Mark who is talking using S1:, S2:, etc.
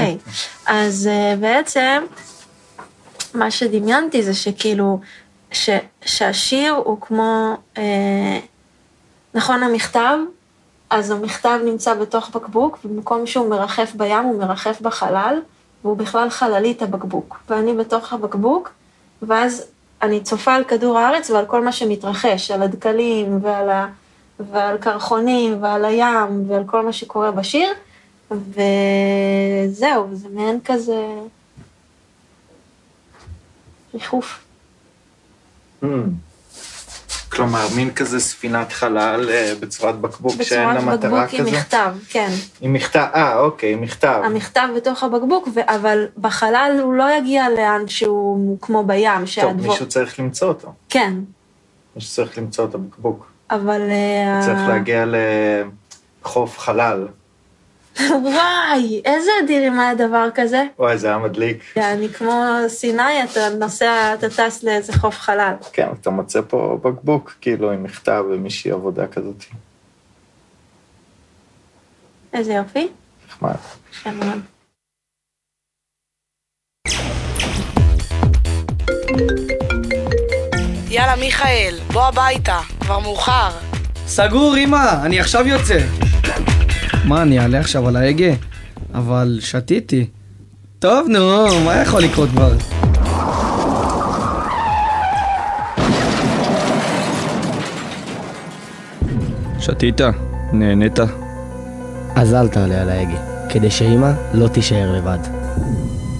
S1: אוקיי, אז בעצם מה שדמיינתי זה שכאילו, שהשיר הוא כמו, נכון המכתב, אז המכתב נמצא בתוך בקבוק, ובמקום שהוא מרחף בים הוא מרחף בחלל, והוא בכלל חללית הבקבוק. ואני בתוך הבקבוק, ואז אני צופה על כדור הארץ ועל כל מה שמתרחש, על הדקלים ועל קרחונים ועל הים ועל כל מה שקורה בשיר, וזהו, זה מעין כזה ריחוף.
S2: כלומר, מין כזה ספינת חלל בצורת בקבוק שאין לה מטרה כזו?
S1: בצורת בקבוק עם מכתב, כן.
S2: עם מכתב, אוקיי, עם מכתב.
S1: המכתב בתוך הבקבוק, אבל בחלל הוא לא יגיע לאן שהוא כמו בים.
S2: טוב, מישהו צריך למצוא אותו.
S1: כן.
S2: מישהו צריך למצוא את הבקבוק.
S1: אבל...
S2: צריך להגיע לחוף חלל.
S1: וואי, איזה אדיר אם היה דבר כזה.
S2: וואי, זה היה מדליק.
S1: אני כמו סיני, אתה נוסע, אתה טס לאיזה חוף חלל.
S2: כן, אתה מוצא פה בקבוק, כאילו, עם מכתב ומישהי עבודה כזאת.
S1: איזה יופי.
S2: נחמד.
S1: שמון.
S3: יאללה, מיכאל, בוא הביתה, כבר מאוחר.
S4: סגור, אמא, אני עכשיו יוצא. מה, אני אעלה עכשיו על ההגה? אבל שתיתי. טוב, נו, מה יכול לקרות כבר? שתית? נהנית?
S5: אז אל תעלה על ההגה, כדי שאמא לא תישאר לבד.